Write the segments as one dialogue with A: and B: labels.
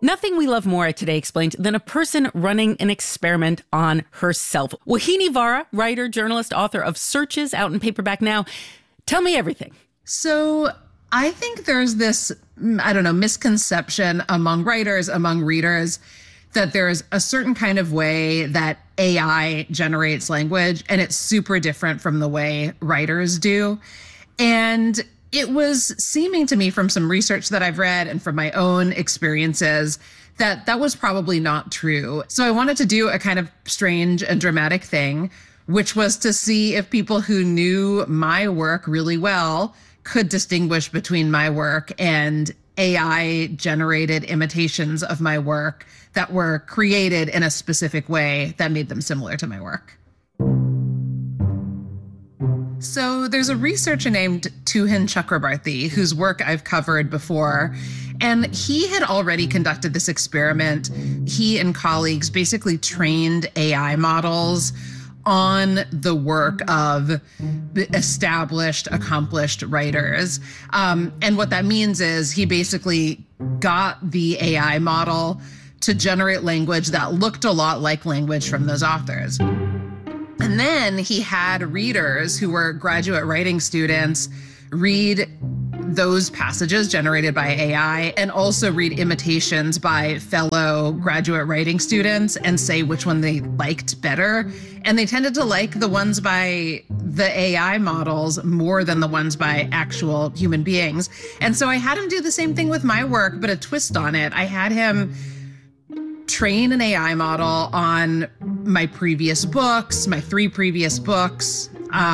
A: Nothing we love more at Today Explained than a person running an experiment on herself. Wahini Vara, writer, journalist, author of Searches, out in paperback now. Tell me everything.
B: So I think there's this, misconception among writers, among readers, that there's a certain kind of way that AI generates language, and it's super different from the way writers do. And it was seeming to me from some research that I've read and from my own experiences that that was probably not true. So I wanted to do a kind of strange and dramatic thing, which was to see if people who knew my work really well could distinguish between my work and AI-generated imitations of my work that were created in a specific way that made them similar to my work. So there's a researcher named Tuhin Chakrabarty, whose work I've covered before, and he had already conducted this experiment. He and colleagues basically trained AI models on the work of established, accomplished writers. And what that means is he basically got the AI model to generate language that looked a lot like language from those authors. And then he had readers who were graduate writing students read those passages generated by AI and also read imitations by fellow graduate writing students and say which one they liked better. And they tended to like the ones by the AI models more than the ones by actual human beings. And so I had him do the same thing with my work, but a twist on it. I had him train an AI model on my previous books, my 3 previous books,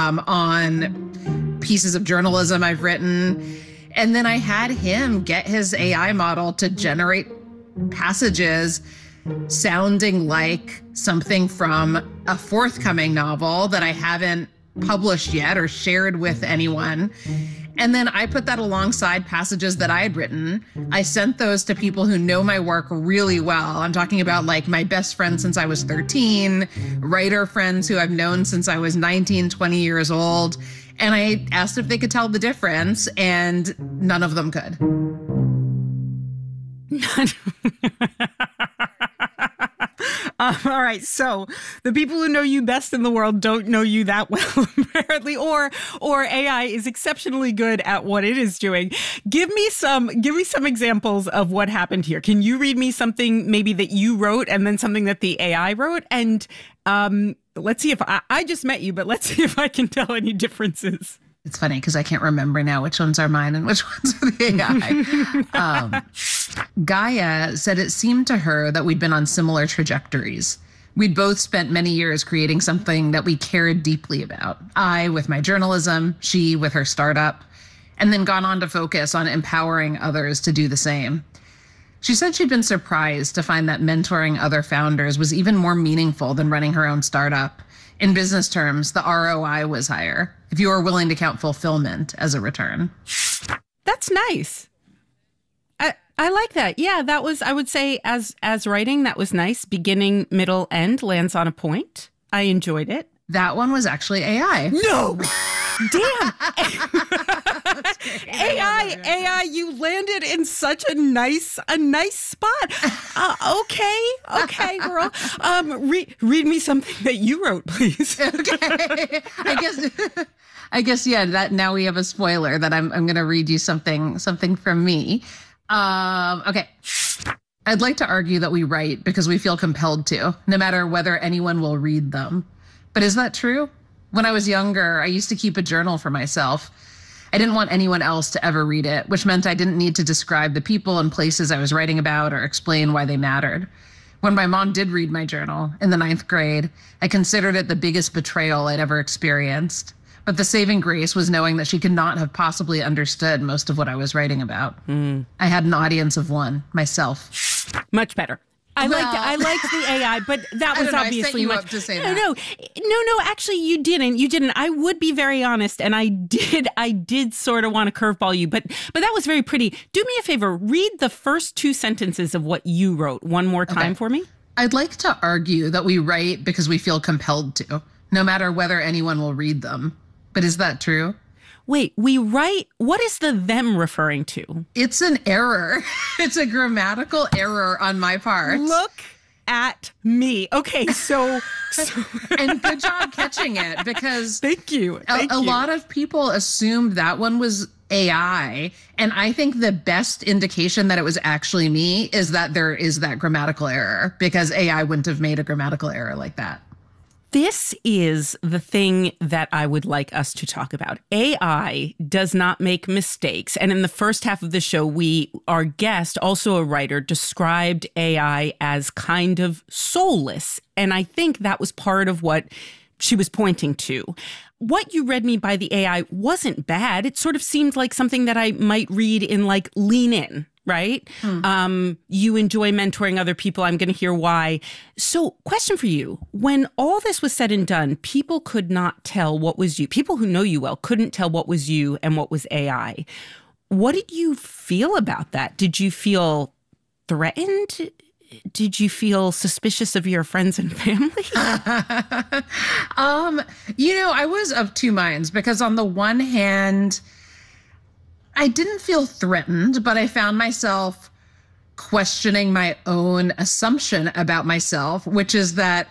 B: on pieces of journalism I've written. And then I had him get his AI model to generate passages sounding like something from a forthcoming novel that I haven't published yet or shared with anyone. And then I put that alongside passages that I had written. I sent those to people who know my work really well. I'm talking about like my best friend since I was 13, writer friends who I've known since I was 19, 20 years old. And I asked if they could tell the difference, and none of them could.
A: All right. So the people who know you best in the world don't know you that well, apparently, or AI is exceptionally good at what it is doing. Give me some examples of what happened here. Can you read me something maybe that you wrote and then something that the AI wrote? And let's see if I just met you, but let's see if I can tell any differences.
B: It's funny because I can't remember now which ones are mine and which ones are the AI. Gaia said it seemed to her that we'd been on similar trajectories. We'd both spent many years creating something that we cared deeply about. I with my journalism, she with her startup, and then gone on to focus on empowering others to do the same. She said she'd been surprised to find that mentoring other founders was even more meaningful than running her own startup. In business terms, the ROI was higher, if you were willing to count fulfillment as a return.
A: That's nice. I like that. Yeah, that was, I would say, as writing, that was nice. Beginning, middle, end lands on a point. I enjoyed it.
B: That one was actually AI.
A: No! Damn! AI, you landed in such a nice spot. Okay, girl. Read me something that you wrote, please.
B: Okay. I guess, yeah, that now we have a spoiler that I'm going to read you something from me. Okay. I'd like to argue that we write because we feel compelled to, no matter whether anyone will read them. But is that true? When I was younger, I used to keep a journal for myself. I didn't want anyone else to ever read it, which meant I didn't need to describe the people and places I was writing about or explain why they mattered. When my mom did read my journal in the 9th grade, I considered it the biggest betrayal I'd ever experienced. But the saving grace was knowing that she could not have possibly understood most of what I was writing about. I had an audience of one, myself.
A: Much better. I liked the AI, but that was obviously
B: I set you
A: much.
B: Up to say that.
A: No. Actually, you didn't. I would be very honest, and I did sort of want to curveball you, but that was very pretty. Do me a favor, read the first 2 sentences of what you wrote one more time for me.
B: I'd like to argue that we write because we feel compelled to, no matter whether anyone will read them. But is that true?
A: Wait, we write, what is the them referring to?
B: It's an error. It's a grammatical error on my part.
A: Look at me. Okay, so
B: and good job catching it, because
A: thank you.
B: A lot of people assumed that one was AI. And I think the best indication that it was actually me is that there is that grammatical error, because AI wouldn't have made a grammatical error like that.
A: This is the thing that I would like us to talk about. AI does not make mistakes. And in the first half of the show, our guest, also a writer, described AI as kind of soulless. And I think that was part of what she was pointing to. What you read me by the AI wasn't bad. It sort of seemed like something that I might read in like Lean In, right? You enjoy mentoring other people. I'm going to hear why. So question for you. When all this was said and done, people could not tell what was you. People who know you well couldn't tell what was you and what was AI. What did you feel about that? Did you feel threatened? Did you feel suspicious of your friends and family?
B: I was of two minds, because on the one hand, I didn't feel threatened, but I found myself questioning my own assumption about myself, which is that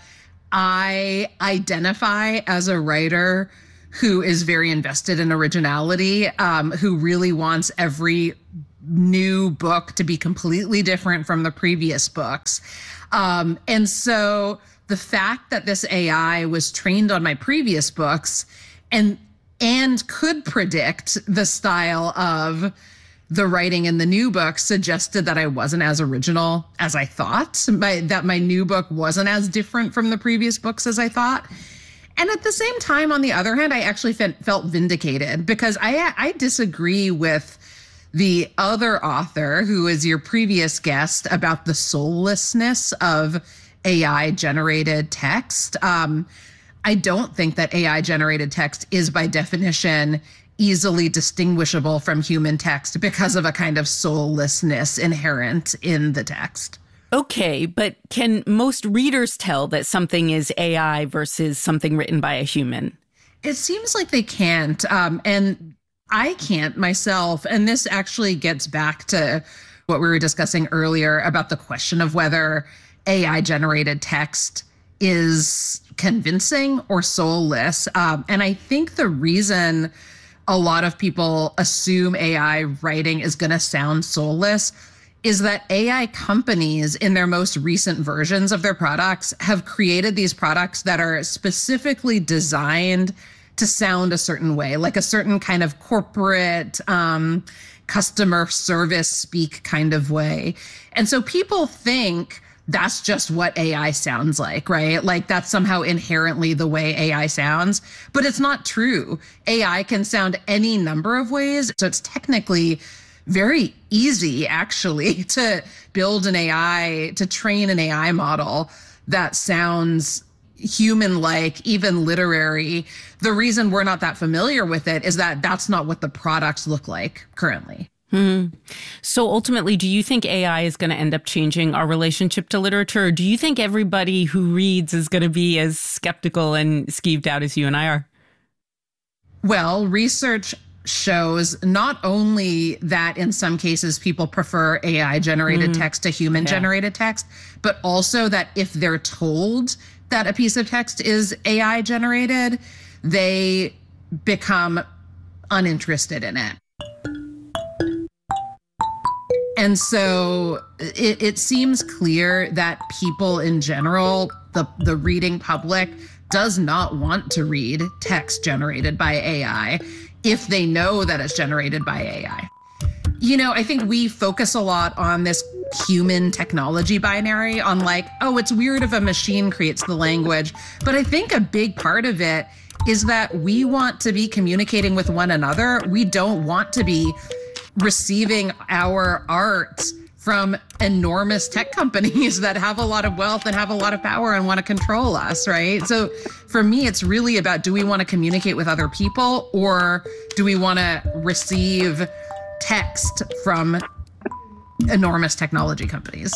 B: I identify as a writer who is very invested in originality, who really wants every new book to be completely different from the previous books. And so the fact that this AI was trained on my previous books and could predict the style of the writing in the new book suggested that I wasn't as original as I thought, that my new book wasn't as different from the previous books as I thought. And at the same time, on the other hand, I actually felt vindicated, because I disagree with the other author, who is your previous guest, about the soullessness of AI-generated text. I don't think that AI-generated text is, by definition, easily distinguishable from human text because of a kind of soullessness inherent in the text.
A: Okay, but can most readers tell that something is AI versus something written by a human?
B: It seems like they can't. And I can't myself. And this actually gets back to what we were discussing earlier about the question of whether AI-generated text is convincing or soulless. And I think the reason a lot of people assume AI writing is going to sound soulless is that AI companies, in their most recent versions of their products, have created these products that are specifically designed to sound a certain way, like a certain kind of corporate customer service speak kind of way. And so people think that's just what AI sounds like, right? Like that's somehow inherently the way AI sounds, but it's not true. AI can sound any number of ways. So it's technically very easy, actually, to build an AI, to train an AI model that sounds human-like, even literary. The reason we're not that familiar with it is that that's not what the products look like currently.
A: So ultimately, do you think AI is going to end up changing our relationship to literature? Or do you think everybody who reads is going to be as skeptical and skeeved out as you and I are?
B: Well, research shows not only that in some cases people prefer AI-generated text to human-generated text, but also that if they're told that a piece of text is AI-generated, they become uninterested in it. And so it seems clear that people in general, the reading public, does not want to read text generated by AI if they know that it's generated by AI. You know, I think we focus a lot on this human technology binary, on like, oh, it's weird if a machine creates the language. But I think a big part of it is that we want to be communicating with one another. We don't want to be receiving our art from enormous tech companies that have a lot of wealth and have a lot of power and want to control us, right? So for me, it's really about, do we want to communicate with other people, or do we want to receive text from enormous technology companies?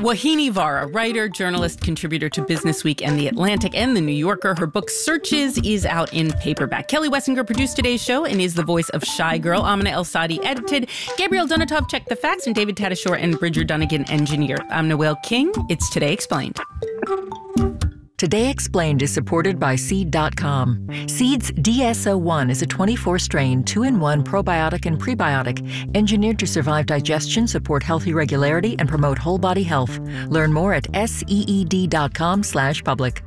A: Wahini Vara, writer, journalist, contributor to Business Week and The Atlantic and The New Yorker. Her book Searches is out in paperback. Kelly Wessinger produced today's show and is the voice of Shy Girl. Amina El-Sadi edited. Gabriel Donatov checked the facts, and David Tadashore and Bridger Dunnigan engineered. I'm Noelle King. It's Today Explained.
C: Today Explained is supported by Seed.com. Seed's DSO1 is a 24-strain, 2-in-1 probiotic and prebiotic engineered to survive digestion, support healthy regularity, and promote whole-body health. Learn more at seed.com/public.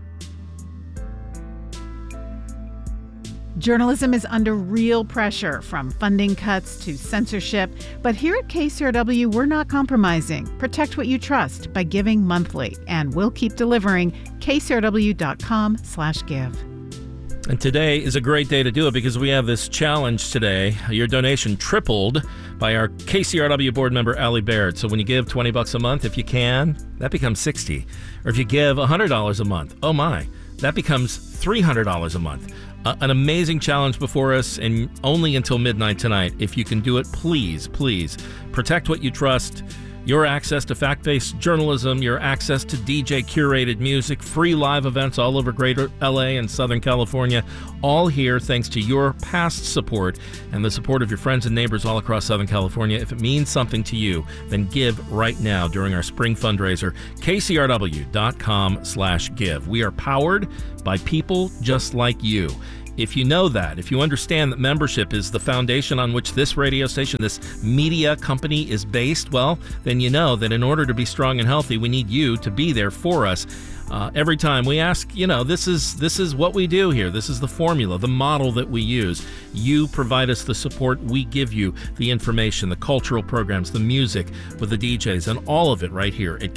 D: Journalism is under real pressure, from funding cuts to censorship. But here at KCRW, we're not compromising. Protect what you trust by giving monthly. And we'll keep delivering. KCRW.com/give.
E: And today is a great day to do it because we have this challenge today. Your donation tripled by our KCRW board member, Allie Baird. So when you give $20 a month, if you can, that becomes $60. Or if you give $100 a month, oh my, that becomes $300 a month. An amazing challenge before us, and only until midnight tonight. If you can do it, please, please protect what you trust. Your access to fact-based journalism, your access to DJ-curated music, free live events all over Greater LA and Southern California, all here thanks to your past support and the support of your friends and neighbors all across Southern California. If it means something to you, then give right now during our spring fundraiser, kcrw.com/give. We are powered by people just like you. If you know that, if you understand that membership is the foundation on which this radio station, this media company is based, well, then you know that in order to be strong and healthy, we need you to be there for us. Every time we ask, this is what we do here. This is the formula, the model that we use. You provide us the support. We give you the information, the cultural programs, the music with the DJs, and all of it right here at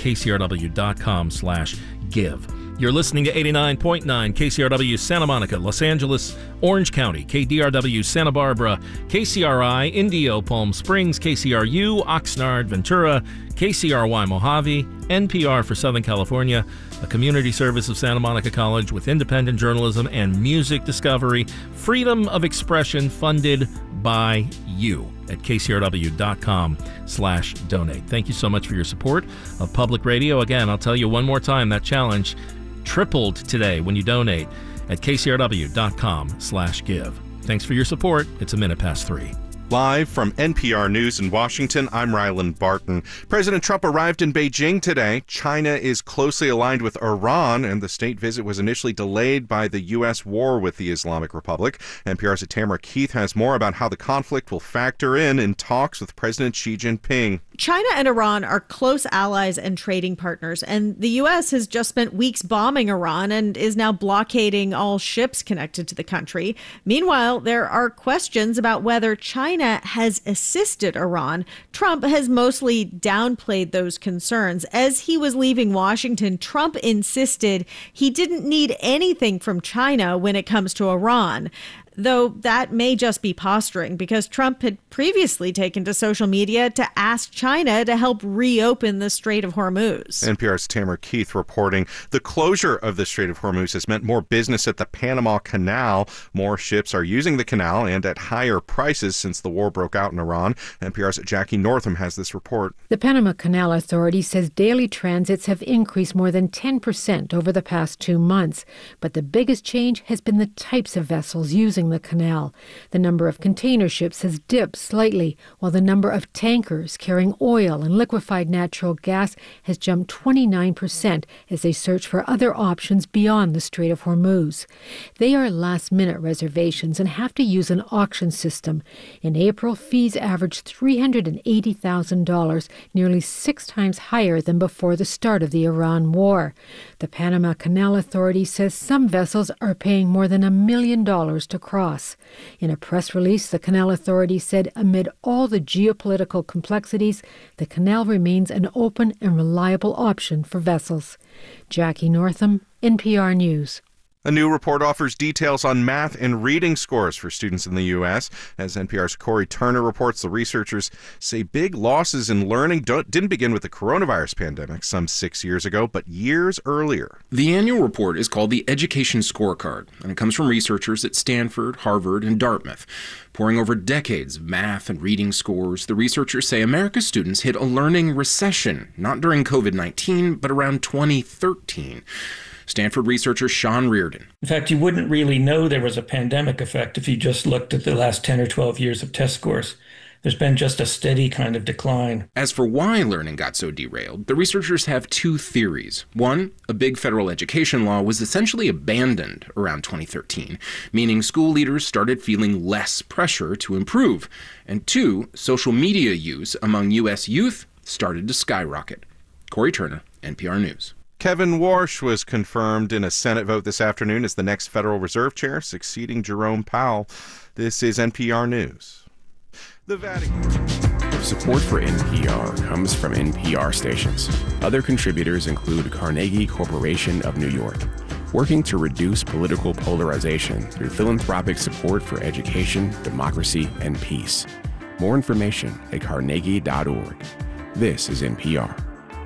E: kcrw.com/give. You're listening to 89.9 KCRW Santa Monica, Los Angeles, Orange County, KDRW Santa Barbara, KCRI Indio, Palm Springs, KCRU Oxnard, Ventura, KCRY Mojave, NPR for Southern California, a community service of Santa Monica College with independent journalism and music discovery, freedom of expression funded by you at kcrw.com/donate. Thank you so much for your support of public radio. Again, I'll tell you one more time, that challenge tripled today when you donate at kcrw.com/give. Thanks for your support. It's 3:01.
F: Live from NPR News in Washington, I'm Rylan Barton. President Trump arrived in Beijing today. China is closely aligned with Iran, and the state visit was initially delayed by the U.S. war with the Islamic Republic. NPR's Tamara Keith has more about how the conflict will factor in talks with President Xi Jinping.
G: China and Iran are close allies and trading partners, and the U.S. has just spent weeks bombing Iran and is now blockading all ships connected to the country. Meanwhile, there are questions about whether China has assisted Iran. Trump has mostly downplayed those concerns. As he was leaving Washington, Trump insisted he didn't need anything from China when it comes to Iran. Though that may just be posturing, because Trump had previously taken to social media to ask China to help reopen the Strait of Hormuz.
F: NPR's Tamara Keith reporting the closure of the Strait of Hormuz has meant more business at the Panama Canal. More ships are using the canal and at higher prices since the war broke out in Iran. NPR's Jackie Northam has this report.
H: The Panama Canal Authority says daily transits have increased more than 10% over the past 2 months. But the biggest change has been the types of vessels using the canal. The number of container ships has dipped slightly, while the number of tankers carrying oil and liquefied natural gas has jumped 29% as they search for other options beyond the Strait of Hormuz. They are last-minute reservations and have to use an auction system. In April, fees averaged $380,000, nearly 6 times higher than before the start of the Iran war. The Panama Canal Authority says some vessels are paying more than $1 million to cross. In a press release, the Canal Authority said amid all the geopolitical complexities, the canal remains an open and reliable option for vessels. Jackie Northam, NPR News.
F: A new report offers details on math and reading scores for students in the U.S. As NPR's Corey Turner reports, the researchers say big losses in learning didn't begin with the coronavirus pandemic some 6 years ago, but years earlier.
I: The annual report is called the Education Scorecard, and it comes from researchers at Stanford, Harvard, and Dartmouth. Poring over decades of math and reading scores, the researchers say America's students hit a learning recession, not during COVID-19, but around 2013. Stanford researcher Sean Reardon.
J: In fact, you wouldn't really know there was a pandemic effect if you just looked at the last 10 or 12 years of test scores. There's been just a steady kind of decline.
I: As for why learning got so derailed, the researchers have two theories. One, a big federal education law was essentially abandoned around 2013, meaning school leaders started feeling less pressure to improve. And two, social media use among U.S. youth started to skyrocket. Corey Turner, NPR News.
F: Kevin Warsh was confirmed in a Senate vote this afternoon as the next Federal Reserve Chair, succeeding Jerome Powell. This is NPR News. The Vatican.
K: Support for NPR comes from NPR stations. Other contributors include Carnegie Corporation of New York, working to reduce political polarization through philanthropic support for education, democracy, and peace. More information at carnegie.org. This is NPR.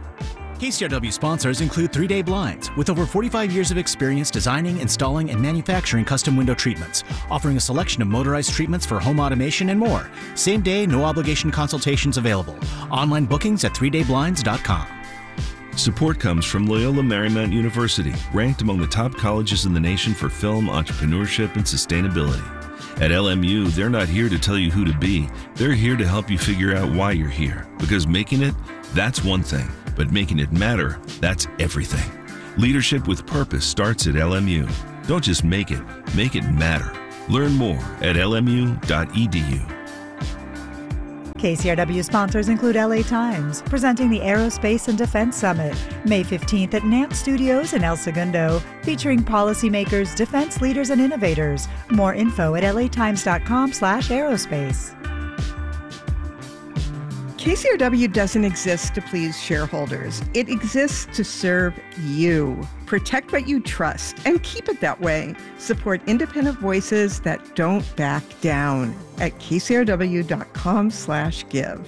L: KCRW sponsors include 3 Day Blinds, with over 45 years of experience designing, installing, and manufacturing custom window treatments, offering a selection of motorized treatments for home automation and more. Same day, no obligation consultations available. Online bookings at 3dayblinds.com.
M: Support comes from Loyola Marymount University, ranked among the top colleges in the nation for film, entrepreneurship, and sustainability. At LMU, they're not here to tell you who to be. They're here to help you figure out why you're here. Because making it, that's one thing. But making it matter, that's everything. Leadership with purpose starts at LMU. Don't just make it matter. Learn more at lmu.edu.
N: KCRW sponsors include LA Times, presenting the Aerospace and Defense Summit, May 15th at Nant Studios in El Segundo, featuring policymakers, defense leaders, and innovators. More info at latimes.com/aerospace.
O: KCRW doesn't exist to please shareholders. It exists to serve you. Protect what you trust and keep it that way. Support independent voices that don't back down at kcrw.com/give.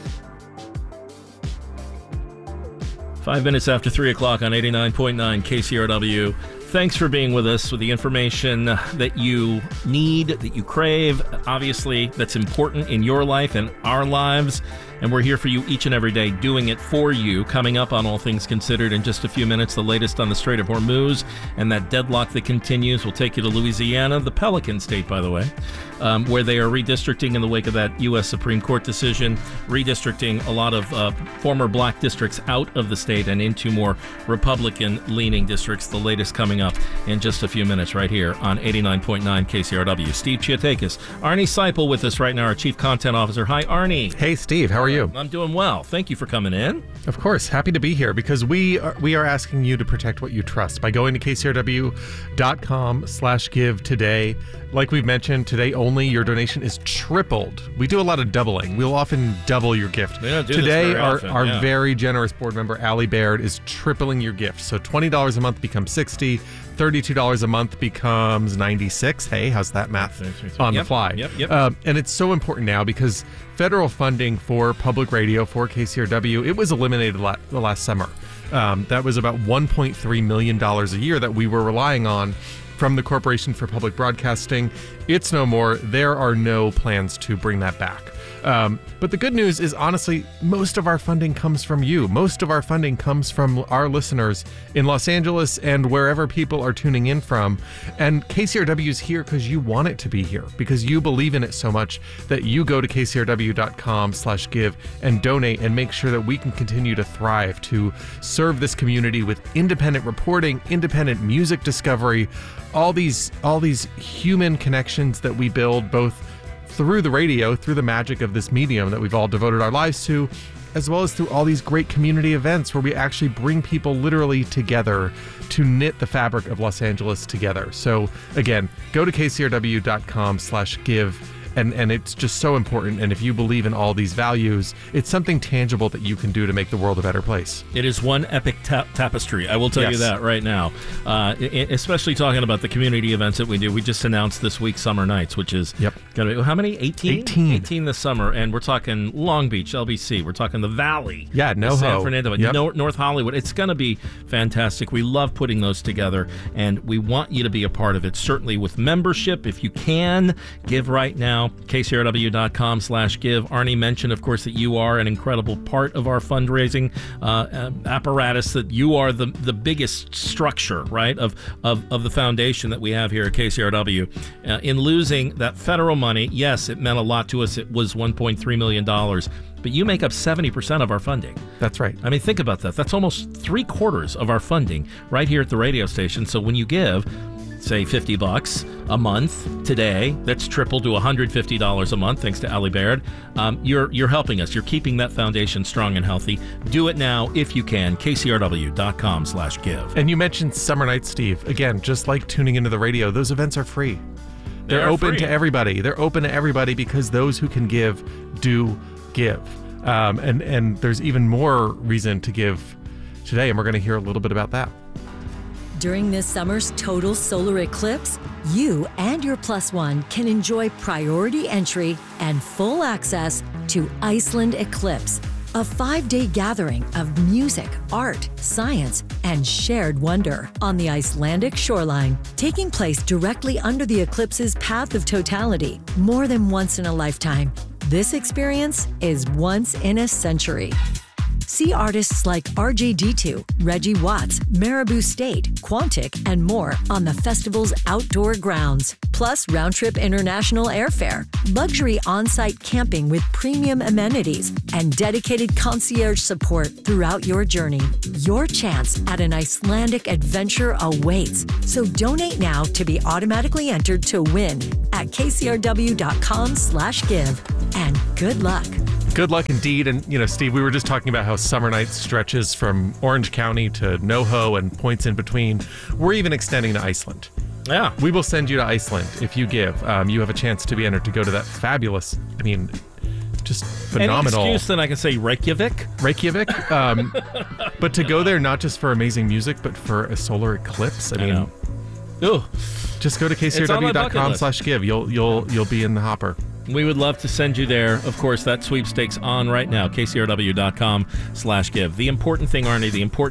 E: 5 minutes after 3 o'clock on 89.9 KCRW. Thanks for being with us with the information that you need, that you crave. Obviously, that's important in your life and our lives. And we're here for you each and every day, doing it for you. Coming up on All Things Considered in just a few minutes, the latest on the Strait of Hormuz and that deadlock that continues. We'll take you to Louisiana, the Pelican State, by the way, where they are redistricting in the wake of that U.S. Supreme Court decision, redistricting a lot of former black districts out of the state and into more Republican-leaning districts. The latest coming up in just a few minutes right here on 89.9 KCRW. Steve Chiotakis, Arnie Seipel with us right now, our Chief Content Officer. Hi, Arnie.
P: Hey, Steve. How are you?
E: I'm doing well. Thank you for coming in.
P: Of course. Happy to be here because we are asking you to protect what you trust by going to kcrw.com/give today. Like we've mentioned, today only, your donation is tripled. We do a lot of doubling. We'll often double your gift. Today, our very generous board member, Allie Baird, is tripling your gift. So $20 a month becomes $60. $32 a month becomes $96. Hey, how's that math on the fly?
E: Yep.
P: And it's so important now because federal funding for public radio, for KCRW, it was eliminated the last summer. That was about $1.3 million a year that we were relying on from the Corporation for Public Broadcasting. It's no more. There are no plans to bring that back. But the good news is, honestly, most of our funding comes from you. Most of our funding comes from our listeners in Los Angeles and wherever people are tuning in from. And KCRW is here because you want it to be here, because you believe in it so much that you go to kcrw.com/give and donate and make sure that we can continue to thrive, to serve this community with independent reporting, independent music discovery, all these human connections that we build both through the radio, through the magic of this medium that we've all devoted our lives to, as well as through all these great community events where we actually bring people literally together to knit the fabric of Los Angeles together. So again, go to kcrw.com/give And it's just so important. And if you believe in all these values, it's something tangible that you can do to make the world a better place.
E: It is one epic tapestry. I will tell you that right now. Especially talking about the community events that we do. We just announced this week Summer Nights, which is going to be, how many? 18? 18 this summer. And we're talking Long Beach, LBC. We're talking the Valley.
P: Yeah, NoHo.
E: San Fernando, North Hollywood. It's going to be fantastic. We love putting those together, and we want you to be a part of it. Certainly with membership, if you can, give right now. KCRW.com/give. Arnie mentioned, of course, that you are an incredible part of our fundraising apparatus, that you are the biggest structure, right, of the foundation that we have here at KCRW. In losing that federal money, yes, it meant a lot to us. It was $1.3 million. But you make up 70% of our funding.
P: That's right.
E: I mean, think about that. That's almost 3/4 of our funding right here at the radio station. So when you give, say, $50 a month today, that's tripled to $150 a month, thanks to Ali Baird. You're helping us. You're keeping that foundation strong and healthy. Do it now if you can. KCRW.com/give.
P: And you mentioned Summer Nights, Steve. Again, just like tuning into the radio, those events are free. They're open to everybody. They're open to everybody because those who can give do give. And there's even more reason to give today, and we're going to hear a little bit about that.
Q: During this summer's total solar eclipse, you and your plus one can enjoy priority entry and full access to Iceland Eclipse, a 5-day gathering of music, art, science, and shared wonder on the Icelandic shoreline, taking place directly under the eclipse's path of totality. More than once in a lifetime, this experience is once in a century. See artists like RJD2, Reggie Watts, Marabou State, Quantic, and more on the festival's outdoor grounds. Plus round-trip international airfare, luxury on-site camping with premium amenities, and dedicated concierge support throughout your journey. Your chance at an Icelandic adventure awaits. So donate now to be automatically entered to win at kcrw.com/give. And good luck.
P: Good luck indeed. And, Steve, we were just talking about how Summer Nights stretches from Orange County to NoHo and points in between. We're even extending to Iceland.
E: Yeah.
P: We will send you to Iceland if you give. You have a chance to be entered to go to that fabulous, just phenomenal.
E: Any excuse, then I can say Reykjavik.
P: But to go there not just for amazing music, but for a solar eclipse. Just go to kcrw.com/give. You'll be in the hopper.
E: We would love to send you there. Of course, that sweepstakes on right now, kcrw.com/give. The important thing, Arnie,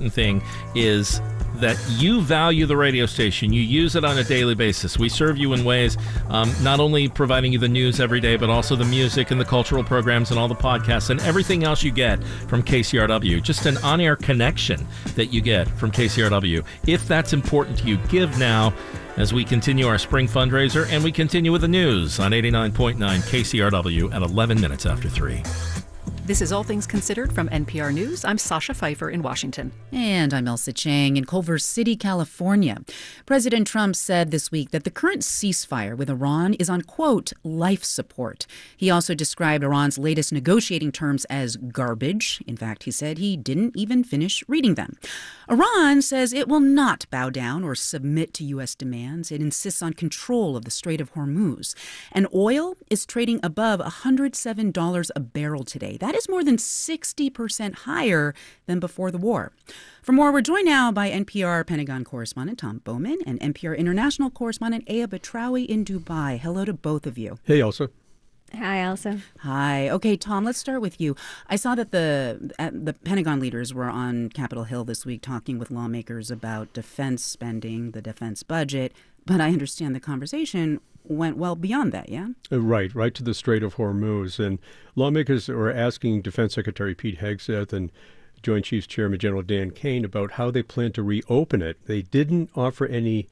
E: is that you value the radio station. You use it on a daily basis. We serve you in ways, not only providing you the news every day, but also the music and the cultural programs and all the podcasts and everything else you get from KCRW. Just an on-air connection that you get from KCRW. If that's important to you, give now as we continue our spring fundraiser, and we continue with the news on 89.9 KCRW at 11 minutes after 3.
R: This is All Things Considered from NPR News. I'm Sasha Pfeiffer in Washington.
S: And I'm Elsa Chang in Culver City, California. President Trump said this week that the current ceasefire with Iran is on, quote, life support. He also described Iran's latest negotiating terms as garbage. In fact, he said he didn't even finish reading them. Iran says it will not bow down or submit to U.S. demands. It insists on control of the Strait of Hormuz. And oil is trading above $107 a barrel today. That is more than 60% higher than before the war. For more, we're joined now by NPR Pentagon correspondent Tom Bowman and NPR International correspondent Aya Batrawi in Dubai. Hello to both of you.
T: Hey, Elsa.
U: Hi, Elsa.
S: Hi. Okay, Tom, let's start with you. I saw that the Pentagon leaders were on Capitol Hill this week talking with lawmakers about defense spending, the defense budget, but I understand the conversation went well beyond that, yeah?
T: Right to the Strait of Hormuz. And lawmakers are asking Defense Secretary Pete Hegseth and Joint Chiefs Chairman General Dan Kane about how they plan to reopen it. They didn't offer any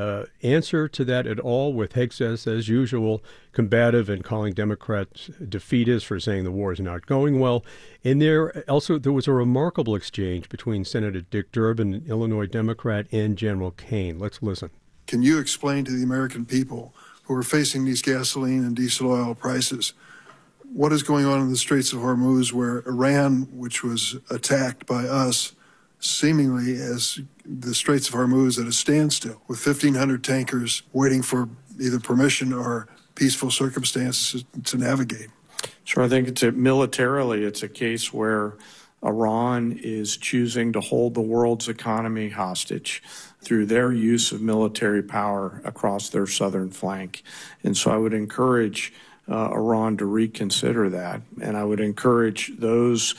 T: answer to that at all, with Hegseth, as usual, combative and calling Democrats defeatists for saying the war is not going well. And there was a remarkable exchange between Senator Dick Durbin, an Illinois Democrat, and General Kane. Let's listen.
V: Can you explain to the American people who are facing these gasoline and diesel oil prices what is going on in the Straits of Hormuz, where Iran, which was attacked by us, seemingly as the Straits of Hormuz at a standstill, with 1,500 tankers waiting for either permission or peaceful circumstances to navigate.
B: Sure, I think militarily, it's a case where Iran is choosing to hold the world's economy hostage through their use of military power across their southern flank. And so I would encourage Iran to reconsider that. And I would encourage those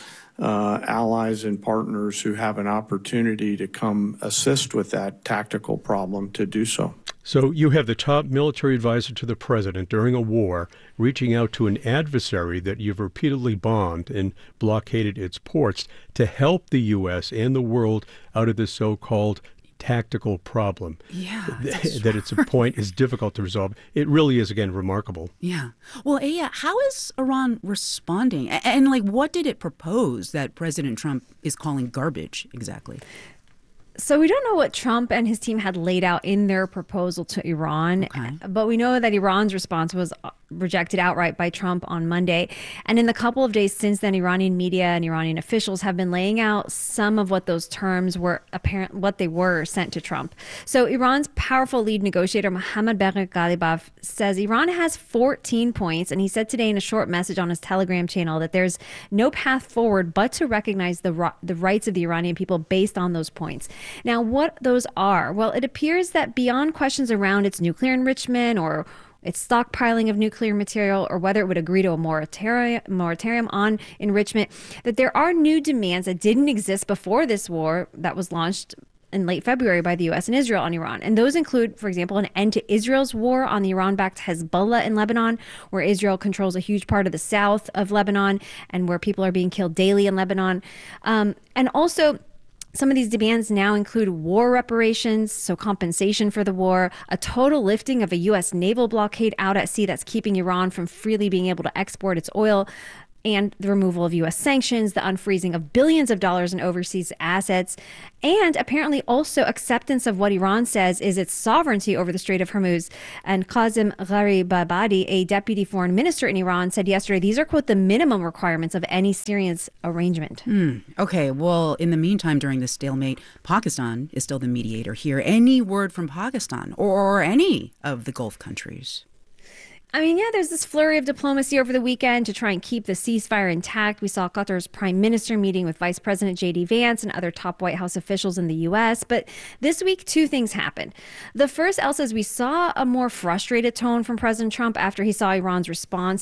B: allies and partners who have an opportunity to come assist with that tactical problem to do so.
T: So you have the top military advisor to the president during a war reaching out to an adversary that you've repeatedly bombed and blockaded its ports to help the U.S. and the world out of this so-called tactical problem.
S: Yeah.
T: That it's a point is difficult to resolve. It really is, again, remarkable.
S: Yeah. Well, Aya, how is Iran responding? And like, what did it propose that President Trump is calling garbage exactly?
U: So we don't know what Trump and his team had laid out in their proposal to Iran, but we know that Iran's response was rejected outright by Trump on Monday. And in the couple of days since then, Iranian media and Iranian officials have been laying out some of what those terms were what they were sent to Trump. So Iran's powerful lead negotiator, Mohammad Bagher Ghalibaf, says Iran has 14 points. And he said today in a short message on his Telegram channel that there's no path forward but to recognize the rights of the Iranian people based on those points. Now, what those are? Well, it appears that beyond questions around its nuclear enrichment or its stockpiling of nuclear material, or whether it would agree to a moratorium on enrichment, that there are new demands that didn't exist before this war that was launched in late February by the U.S. and Israel on Iran. And those include, for example, an end to Israel's war on the Iran-backed Hezbollah in Lebanon, where Israel controls a huge part of the south of Lebanon and where people are being killed daily in Lebanon. And also, some of these demands now include war reparations, so compensation for the war, a total lifting of a U.S. naval blockade out at sea that's keeping Iran from freely being able to export its oil, and the removal of U.S. sanctions, the unfreezing of billions of dollars in overseas assets, and apparently also acceptance of what Iran says is its sovereignty over the Strait of Hormuz. And Qasem Gharibabadi, a deputy foreign minister in Iran, said yesterday these are, quote, the minimum requirements of any serious arrangement.
S: Okay, well, in the meantime, during this stalemate, Pakistan is still the mediator here. Any word from Pakistan or any of the Gulf countries?
U: I mean, yeah, there's this flurry of diplomacy over the weekend to try and keep the ceasefire intact. We saw Qatar's prime minister meeting with Vice President J.D. Vance and other top White House officials in the U.S. But this week, two things happened. The first, Elsa, is we saw a more frustrated tone from President Trump after he saw Iran's response